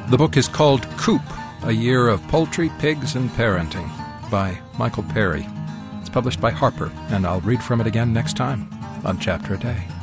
The book is called Coop, A Year of Poultry, Pigs, and Parenting by Michael Perry. It's published by Harper, and I'll read from it again next time on Chapter a Day.